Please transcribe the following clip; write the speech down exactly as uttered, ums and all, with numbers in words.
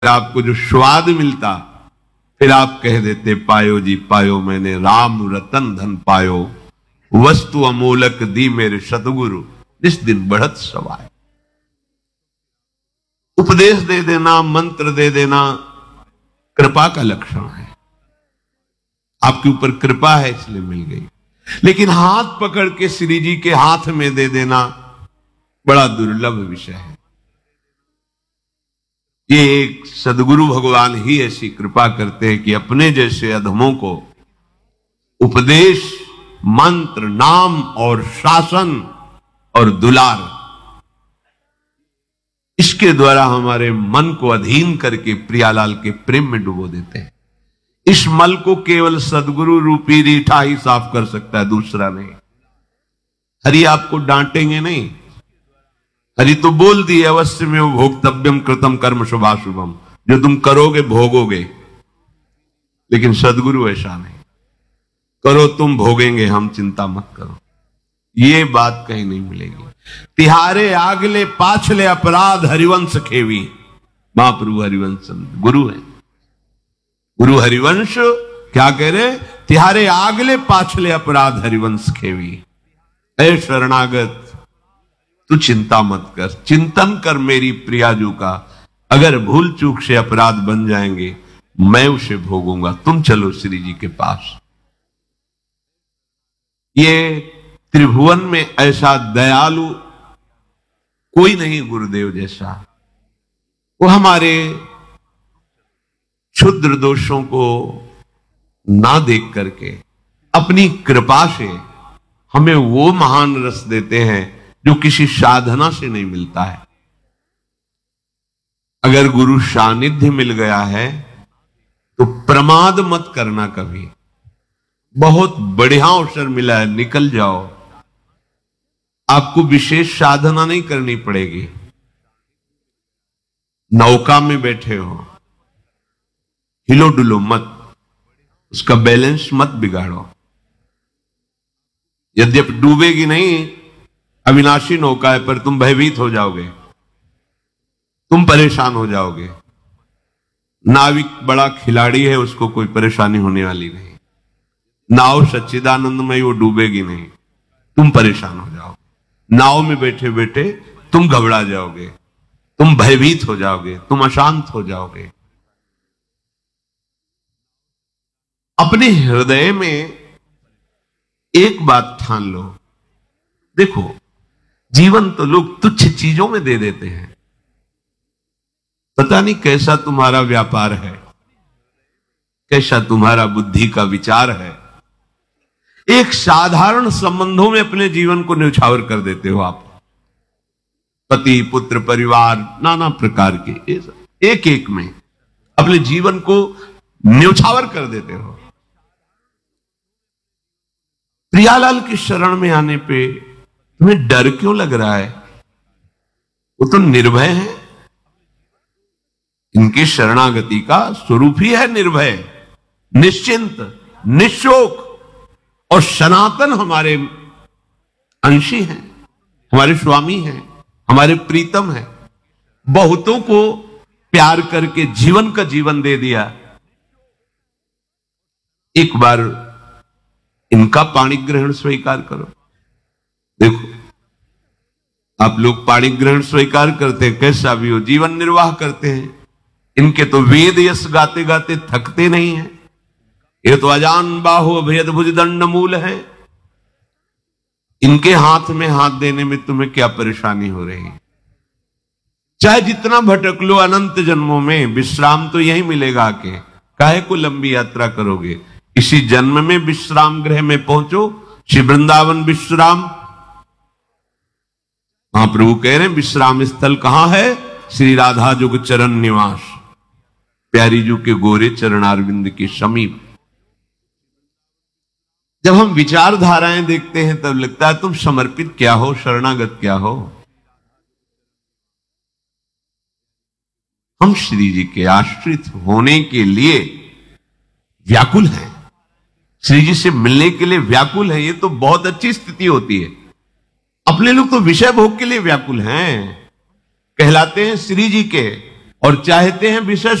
आपको जो स्वाद मिलता, फिर आप कह देते पायो जी पायो मैंने राम रतन धन पायो, वस्तु अमूलक दी मेरे सतगुरु, जिस दिन बढ़त सवाय। उपदेश दे देना, मंत्र दे देना कृपा का लक्षण है। आपके ऊपर कृपा है इसलिए मिल गई, लेकिन हाथ पकड़ के श्री जी के हाथ में दे देना बड़ा दुर्लभ विषय है। ये एक सदगुरु भगवान ही ऐसी कृपा करते हैं कि अपने जैसे अधमों को उपदेश, मंत्र, नाम और शासन और दुलार, इसके द्वारा हमारे मन को अधीन करके प्रियालाल के प्रेम में डुबो देते हैं। इस मल को केवल सदगुरु रूपी रीठा ही साफ कर सकता है, दूसरा नहीं। हरि आपको डांटेंगे नहीं, हरि तो बोल दिए अवश्य में भोक्तव्यम कृतम कर्म शुभाशुभम, जो तुम करोगे भोगोगे। लेकिन सदगुरु ऐसा नहीं, करो तुम भोगेंगे हम, चिंता मत करो। ये बात कहीं नहीं मिलेगी। तिहारे आगले पाछले अपराध हरिवंश खेवी, महाप्रभु हरिवंश गुरु है। गुरु हरिवंश क्या कह रहे? तिहारे आगले पाछले अपराध हरिवंश खेवी। ऐ शरणागत तू चिंता मत कर, चिंतन कर मेरी प्रियाजू का। अगर भूल चूक से अपराध बन जाएंगे मैं उसे भोगूंगा, तुम चलो श्री जी के पास। ये त्रिभुवन में ऐसा दयालु कोई नहीं गुरुदेव जैसा। वो हमारे क्षुद्र दोषों को ना देख करके अपनी कृपा से हमें वो महान रस देते हैं जो किसी साधना से नहीं मिलता है। अगर गुरु सानिध्य मिल गया है तो प्रमाद मत करना कभी। बहुत बढ़िया अवसर मिला है, निकल जाओ। आपको विशेष साधना नहीं करनी पड़ेगी। नौका में बैठे हो, हिलो डुलो मत, उसका बैलेंस मत बिगाड़ो। यद्यपि डूबेगी नहीं, अविनाशी नौका है, पर तुम भयभीत हो जाओगे, तुम परेशान हो जाओगे। नाविक बड़ा खिलाड़ी है, उसको कोई परेशानी होने वाली नहीं। नाव सच्चिदानंदमय, वो डूबेगी नहीं, तुम परेशान हो जाओगे। नाव में बैठे बैठे तुम घबरा जाओगे, तुम भयभीत हो जाओगे, तुम अशांत हो जाओगे। अपने हृदय में एक बात ठान लो, देखो जीवन तो लोग तुच्छ चीजों में दे देते हैं। पता नहीं कैसा तुम्हारा व्यापार है, कैसा तुम्हारा बुद्धि का विचार है। एक साधारण संबंधों में अपने जीवन को न्यौछावर कर देते हो आप। पति, पुत्र, परिवार, नाना प्रकार के एक एक में अपने जीवन को न्यौछावर कर देते हो। प्रियालाल की शरण में आने पे तुम्हें डर क्यों लग रहा है? वो तो निर्भय है। इनकी शरणागति का स्वरूप ही है निर्भय, निश्चिंत, निशोक और सनातन। हमारे अंशी हैं, हमारे स्वामी हैं, हमारे प्रीतम हैं। बहुतों को प्यार करके जीवन का जीवन दे दिया। एक बार इनका पाणी ग्रहण स्वीकार करो। देखो आप लोग पाणी ग्रहण स्वीकार करते हैं, कैसा भी हो जीवन निर्वाह करते हैं। इनके तो वेद यश गाते गाते थकते नहीं हैं। ये तो अजान बाहु अभेद भुज दंड मूल है। इनके हाथ में हाथ देने में तुम्हें क्या परेशानी हो रही है? चाहे जितना भटक लो अनंत जन्मों में, विश्राम तो यही मिलेगा। आके काहे को लंबी यात्रा करोगे? इसी जन्म में विश्राम गृह में पहुंचो, श्री वृंदावन विश्राम। महाप्रभु कह रहे हैं विश्राम स्थल कहां है? श्री राधा जुग चरण निवास, प्यारी जू के गोरे चरणारविंद के समीप। जब हम विचारधाराएं देखते हैं तब लगता है तुम समर्पित क्या हो, शरणागत क्या हो। हम श्री जी के आश्रित होने के लिए व्याकुल हैं, श्री जी से मिलने के लिए व्याकुल है। ये तो बहुत अच्छी स्थिति होती है। अपने लोग तो विषय भोग के लिए व्याकुल हैं, कहलाते हैं श्री जी के। और चाहते हैं विषय